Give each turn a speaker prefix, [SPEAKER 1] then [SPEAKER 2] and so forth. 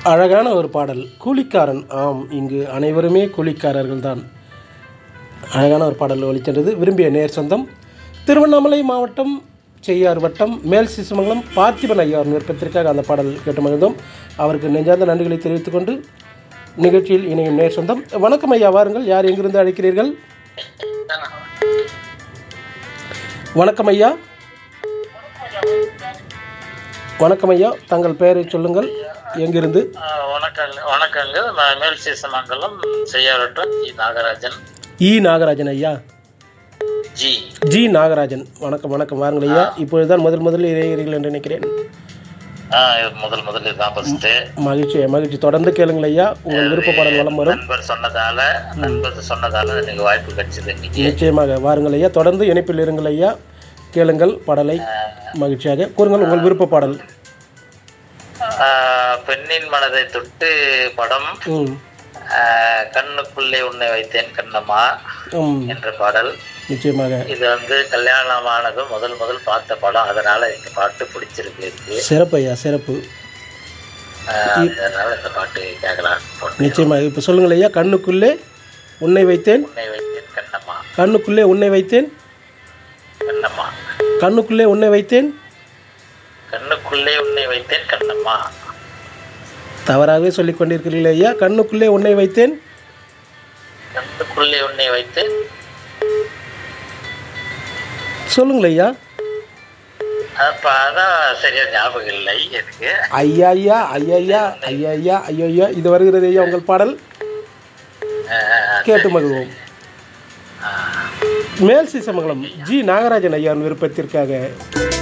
[SPEAKER 1] அழகான ஒரு பாடல். கூலிக்காரன். ஆம், இங்கு அனைவருமே கூலிக்காரர்கள்தான். அழகான ஒரு பாடல் ஒலிக்கின்றது. விரும்பிய நேர் சொந்தம் திருவண்ணாமலை மாவட்டம் செய்யார் வட்டம் மேல் சிசுமங்கலம் பார்த்திபன் ஐயாவின் விருப்பத்திற்காக அந்த பாடல் கேட்டு மகிழ்ந்தோம். அவருக்கு நெஞ்சார்ந்த நன்றிகளை தெரிவித்துக் கொண்டு நிகழ்ச்சியில் இணையும் நேர் சொந்தம். வணக்கம் ஐயா, வாருங்கள். யார் எங்கிருந்து அழைக்கிறீர்கள்? வணக்கம் ஐயா. வணக்கம் ஐயா, தங்கள் பெயரை சொல்லுங்கள். எங்கிருந்து?
[SPEAKER 2] வணக்கங்க. நான் மேல் சிசுமங்கலம் செய்யார் நாகராஜன்.
[SPEAKER 1] நாகராஜன் ஐயா. ஜி நாகராஜன். வணக்கம் வணக்கம். வாருங்கள் ஐயா. இப்பொழுதுதான் முதலில் இறைகிறீர்கள் என்று நினைக்கிறேன்.
[SPEAKER 2] முதல் தான் ஃபர்ஸ்ட்.
[SPEAKER 1] மகிழ்ச்சி. தொடர்ந்து கேளுங்கள் ஐயா. உங்கள் விருப்ப பாடல் வலம் வரும்.
[SPEAKER 2] நண்பர் சொன்னதால எனக்கு வாய்ப்பு கிடைச்சது.
[SPEAKER 1] நிச்சயமாக வாருங்கள் ஐயா. தொடர்ந்து இணைப்பில் இருங்கள் ஐயா. கேளுங்கள் பாடலை. மகிழ்ச்சியாக கூறுங்கள் உங்கள் விருப்ப பாடல்.
[SPEAKER 2] பெண்ணின் மனதை தொட்டு படம், கண்ணுக்குள்ளே உன்னை வைத்தேன் கண்ணம்மா என்ற பாடல்.
[SPEAKER 1] நிச்சயமாக
[SPEAKER 2] இது கல்யாணமானது முதல் பார்த்த படம், அதனால இந்த பாட்டு பிடிச்சிருக்கு.
[SPEAKER 1] சிறப்பு ஐயா, சிறப்பு.
[SPEAKER 2] அதனால இந்த பாட்டு கேட்கலாம்.
[SPEAKER 1] நிச்சயமாக. இப்போ சொல்லுங்கள் ஐயா. கண்ணுக்குள்ளே உன்னை வைத்தேன்
[SPEAKER 2] கண்ணம்மா.
[SPEAKER 1] கண்ணுக்குள்ளே உன்னை வைத்தேன்
[SPEAKER 2] கண்ணம்மா.
[SPEAKER 1] கண்ணுக்குள்ளே உன்னை வைத்தேன்
[SPEAKER 2] கண்ணுக்குள்ளே உன்னை வைத்தேன் கண்ணம்மா.
[SPEAKER 1] தவறாகவே சொல்லிக் கொண்டிருக்கிறீர்கள் ஐயா. கண்ணுக்குள்ளே உன்னை வைத்தேன்.
[SPEAKER 2] கண்ணுக்குள்ளே உன்னை வைத்தேன்.
[SPEAKER 1] சொல்லுங்கள் ஐயா.
[SPEAKER 2] அதான் சரியா ஞாபகம் இல்லை எனக்கு.
[SPEAKER 1] ஐயா இது வருகிறது ஐயா உங்கள் பாடல். கேட்டு மகிழ்வோம். மேல் சிசமங்கலம் ஜி நாகராஜன் ஐயாவின் விருப்பத்திற்காக